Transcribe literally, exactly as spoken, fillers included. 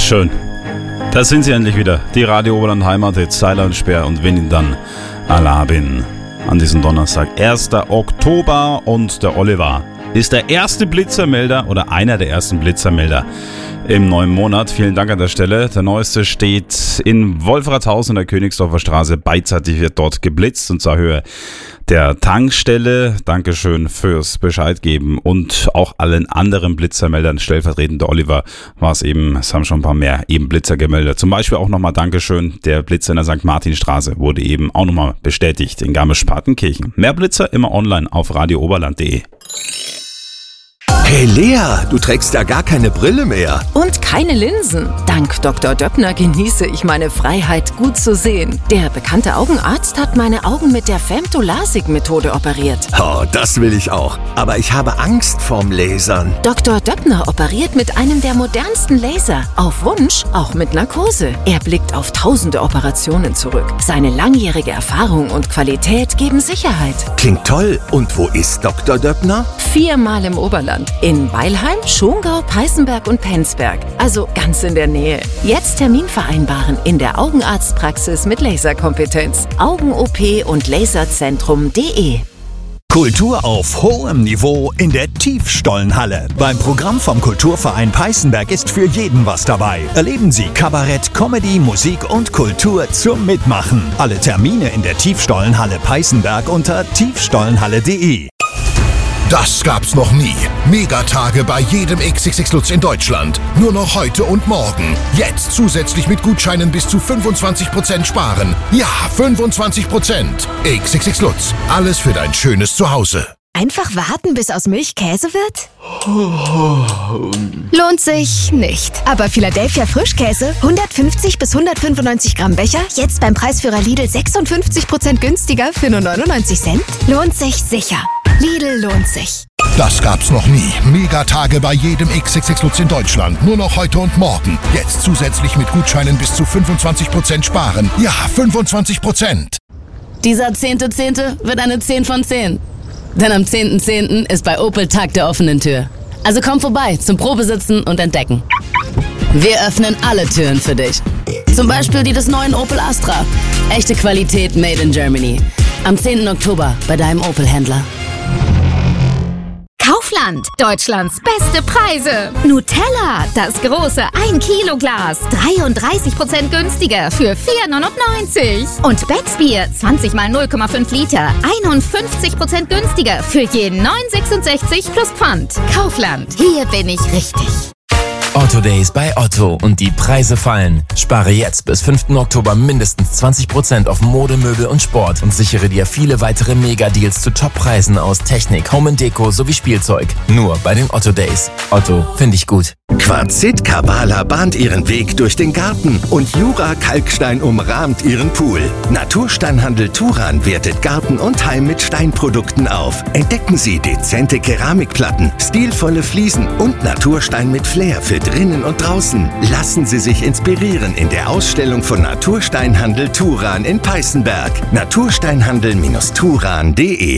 Schön. Da sind sie endlich wieder. Die Radio Oberland Heimat, jetzt Seiler und Speer und wenn ich dann Allah bin. An diesem Donnerstag, erster Oktober, und der Oliver ist der erste Blitzermelder oder einer der ersten Blitzermelder im neuen Monat. Vielen Dank an der Stelle. Der neueste steht in Wolfratshausen in der Königsdorfer Straße. Beidseitig wird dort geblitzt und zwar Höhe der Tankstelle. Dankeschön fürs Bescheid geben und auch allen anderen Blitzermeldern. Stellvertretend der Oliver war es eben, es haben schon ein paar mehr eben Blitzer gemeldet. Zum Beispiel auch nochmal Dankeschön, der Blitzer in der Sankt Martinstraße wurde eben auch nochmal bestätigt in Garmisch-Partenkirchen. Mehr Blitzer immer online auf radio oberland punkt de. Hey Lea, du trägst ja gar keine Brille mehr. Und keine Linsen. Dank Doktor Döppner genieße ich meine Freiheit, gut zu sehen. Der bekannte Augenarzt hat meine Augen mit der Femto-LASIK-Methode operiert. Oh, das will ich auch. Aber ich habe Angst vorm Lasern. Doktor Döppner operiert mit einem der modernsten Laser. Auf Wunsch, auch mit Narkose. Er blickt auf tausende Operationen zurück. Seine langjährige Erfahrung und Qualität geben Sicherheit. Klingt toll. Und wo ist Doktor Döppner? Viermal im Oberland. In Weilheim, Schongau, Peißenberg und Penzberg. Also ganz in der Nähe. Jetzt Termin vereinbaren in der Augenarztpraxis mit Laserkompetenz. Augen-O P und Laserzentrum punkt de. Kultur auf hohem Niveau in der Tiefstollenhalle. Beim Programm vom Kulturverein Peißenberg ist für jeden was dabei. Erleben Sie Kabarett, Comedy, Musik und Kultur zum Mitmachen. Alle Termine in der Tiefstollenhalle Peißenberg unter tiefstollenhalle punkt de. Das gab's noch nie. Megatage bei jedem X X X Lutz in Deutschland. Nur noch heute und morgen. Jetzt zusätzlich mit Gutscheinen bis zu fünfundzwanzig Prozent sparen. Ja, fünfundzwanzig Prozent. X X X Lutz. Alles für dein schönes Zuhause. Einfach warten, bis aus Milch Käse wird? Lohnt sich nicht. Aber Philadelphia Frischkäse, hundertfünfzig bis hundertfünfundneunzig Gramm Becher, jetzt beim Preisführer Lidl sechsundfünfzig Prozent günstiger für nur neunundneunzig Cent? Lohnt sich sicher. Lidl lohnt sich. Das gab's noch nie. Megatage bei jedem X X X Lutz in Deutschland. Nur noch heute und morgen. Jetzt zusätzlich mit Gutscheinen bis zu fünfundzwanzig Prozent sparen. Ja, fünfundzwanzig Prozent. Dieser zehnte Zehnte wird eine zehn von zehn. Denn am zehnten Zehnten ist bei Opel Tag der offenen Tür. Also komm vorbei zum Probesitzen und Entdecken. Wir öffnen alle Türen für dich. Zum Beispiel die des neuen Opel Astra. Echte Qualität made in Germany. Am zehnten Oktober bei deinem Opel-Händler. Kaufland, Deutschlands beste Preise. Nutella, das große ein Kilo Glas, dreiunddreißig Prozent günstiger für vier neunundneunzig. Und Becksbier, zwanzig mal null Komma fünf Liter, einundfünfzig Prozent günstiger für jeden neun sechsundsechzig plus Pfand. Kaufland, hier bin ich richtig. Otto Days bei Otto und die Preise fallen. Spare jetzt bis fünften Oktober mindestens zwanzig Prozent auf Mode, Möbel und Sport und sichere dir viele weitere Mega-Deals zu Top-Preisen aus Technik, Home and Deko sowie Spielzeug. Nur bei den Otto Days. Otto, finde ich gut. Quarzit Kabala bahnt ihren Weg durch den Garten und Jura Kalkstein umrahmt ihren Pool. Natursteinhandel Turan wertet Garten und Heim mit Steinprodukten auf. Entdecken Sie dezente Keramikplatten, stilvolle Fliesen und Naturstein mit Flair für drinnen und draußen. Lassen Sie sich inspirieren in der Ausstellung von Natursteinhandel Turan in Peißenberg. natursteinhandel Turan punkt de